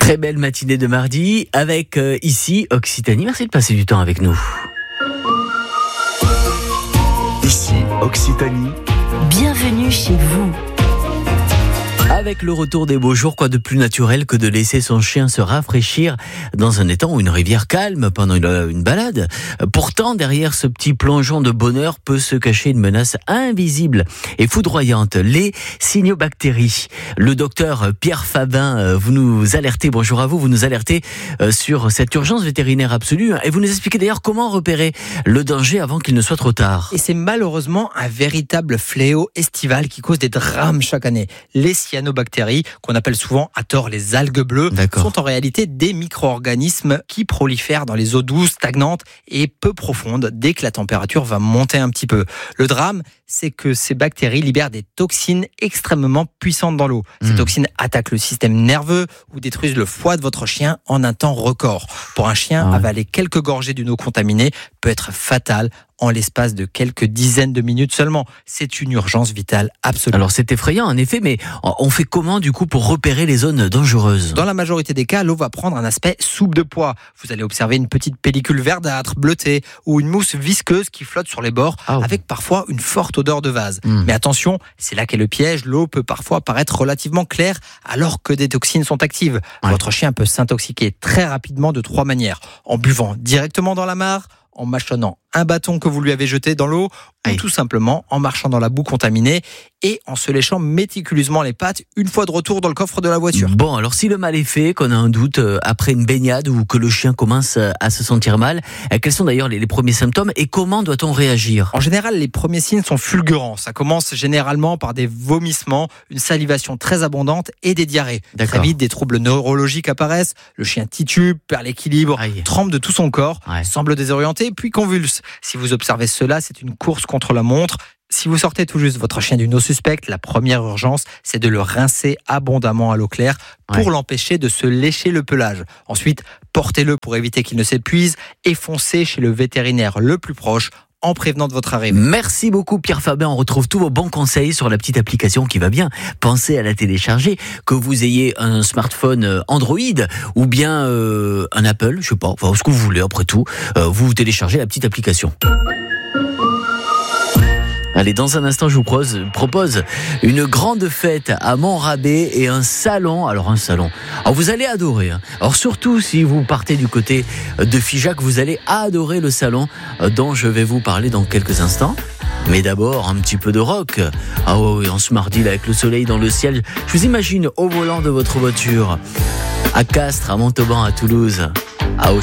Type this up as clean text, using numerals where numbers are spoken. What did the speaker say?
Très belle matinée de mardi avec ici Occitanie. Merci de passer du temps avec nous. Ici Occitanie. Bienvenue chez vous. Avec le retour des beaux jours, quoi de plus naturel que de laisser son chien se rafraîchir dans un étang ou une rivière calme pendant une balade. Pourtant, derrière ce petit plongeon de bonheur peut se cacher une menace invisible et foudroyante, les cyanobactéries. Le docteur Pierre Fabin, vous nous alertez, bonjour à vous, vous nous alertez sur cette urgence vétérinaire absolue et vous nous expliquez d'ailleurs comment repérer le danger avant qu'il ne soit trop tard. Et c'est malheureusement un véritable fléau estival qui cause des drames chaque année. Les cyanobactéries, qu'on appelle souvent à tort les algues bleues, sont en réalité des micro-organismes qui prolifèrent dans les eaux douces, stagnantes et peu profondes dès que la température va monter un petit peu. Le drame, c'est que ces bactéries libèrent des toxines extrêmement puissantes dans l'eau. Ces toxines attaquent le système nerveux ou détruisent le foie de votre chien en un temps record. Pour un chien, avaler quelques gorgées d'une eau contaminée peut être fatal en l'espace de quelques dizaines de minutes seulement. C'est une urgence vitale absolue. Alors c'est effrayant en effet, mais on fait comment du coup pour repérer les zones dangereuses ? Dans la majorité des cas, l'eau va prendre un aspect soupe de pois. Vous allez observer une petite pellicule verdâtre, bleutée, ou une mousse visqueuse qui flotte sur les bords, avec parfois une forte odeur de vase. Mais attention, c'est là qu'est le piège, l'eau peut parfois paraître relativement claire alors que des toxines sont actives. Votre chien peut s'intoxiquer très rapidement de 3 manières. En buvant directement dans la mare, en mâchonnant un bâton que vous lui avez jeté dans l'eau, ou tout simplement en marchant dans la boue contaminée et en se léchant méticuleusement les pattes une fois de retour dans le coffre de la voiture. Bon, alors si le mal est fait, qu'on a un doute après une baignade ou que le chien commence à se sentir mal, quels sont d'ailleurs les premiers symptômes et comment doit-on réagir ? En général, les premiers signes sont fulgurants. Ça commence généralement par des vomissements, une salivation très abondante et des diarrhées. Très vite, des troubles neurologiques apparaissent. Le chien titube, perd l'équilibre, tremble de tout son corps, semble désorienté, puis convulse. Si vous observez cela, c'est une course contre la montre. Si vous sortez tout juste votre chien d'une eau suspecte, la première urgence, c'est de le rincer abondamment à l'eau claire pour l'empêcher de se lécher le pelage. Ensuite, portez-le pour éviter qu'il ne s'épuise et foncez chez le vétérinaire le plus proche en prévenant de votre arrivée. Merci beaucoup Pierre Fabin, on retrouve tous vos bons conseils sur la petite application qui va bien. Pensez à la télécharger, que vous ayez un smartphone Android ou bien un Apple, je sais pas, enfin ce que vous voulez après tout, vous téléchargez la petite application. Allez, dans un instant, je vous propose une grande fête à Montrabé et un salon. Alors, un salon. Alors, vous allez adorer. Alors, surtout si vous partez du côté de Figeac, vous allez adorer le salon dont je vais vous parler dans quelques instants. Mais d'abord, un petit peu de rock. Ah oui, en ce mardi, là, avec le soleil dans le ciel, je vous imagine au volant de votre voiture, à Castres, à Montauban, à Toulouse, à Auchan.